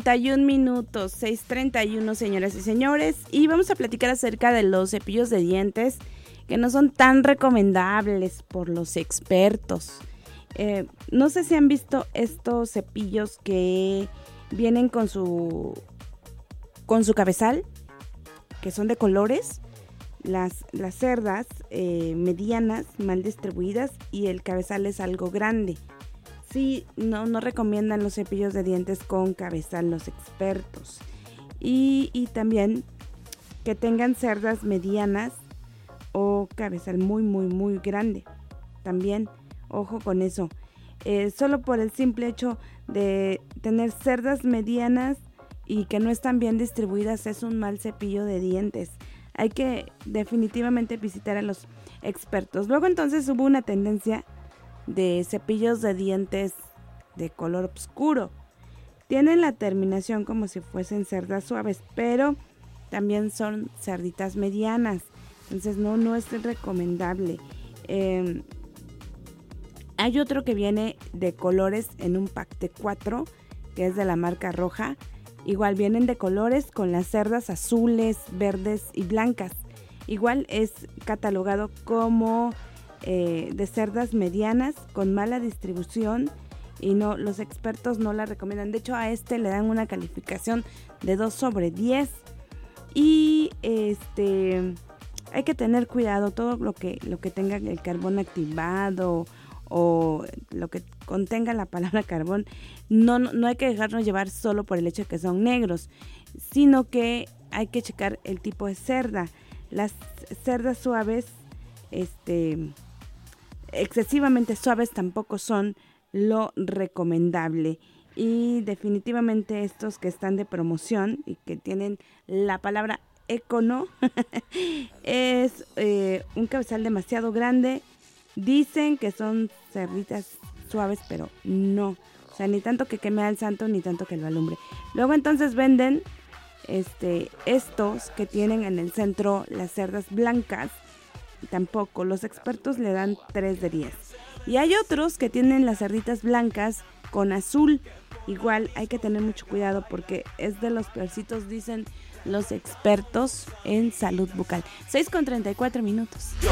6:31, 6:31, señoras y señores, y vamos a platicar acerca de los cepillos de dientes que no son tan recomendables por los expertos. No sé si han visto estos cepillos que vienen con su cabezal, que son de colores, las cerdas medianas, mal distribuidas, y el cabezal es algo grande. Sí, no recomiendan los cepillos de dientes con cabezal los expertos. Y también que tengan cerdas medianas o cabezal muy, muy, muy grande. También, ojo con eso. Solo por el simple hecho de tener cerdas medianas y que no están bien distribuidas es un mal cepillo de dientes. Hay que definitivamente visitar a los expertos. Luego entonces hubo una tendencia de cepillos de dientes de color oscuro. Tienen la terminación como si fuesen cerdas suaves, pero también son cerditas medianas. Entonces no es recomendable. Hay otro que viene de colores en un pack de 4, que es de la marca Roja. Igual vienen de colores con las cerdas azules, verdes y blancas. Igual es catalogado como de cerdas medianas con mala distribución y los expertos no la recomiendan. De hecho, a este le dan una calificación de 2/10. Y hay que tener cuidado, todo lo que tenga el carbón activado o lo que contenga la palabra carbón, no hay que dejarnos llevar solo por el hecho de que son negros, sino que hay que checar el tipo de cerda. Las cerdas suaves, excesivamente suaves, tampoco son lo recomendable. Y definitivamente estos que están de promoción y que tienen la palabra econo es un cabezal demasiado grande. Dicen que son cerditas suaves, pero no. O sea, ni tanto que queme al santo, ni tanto que lo alumbre. Luego entonces venden estos que tienen en el centro las cerdas blancas. Tampoco, los expertos le dan 3/10. Y hay otros que tienen las cerditas blancas con azul. Igual hay que tener mucho cuidado porque es de los peorcitos, dicen los expertos en salud bucal. 6:34.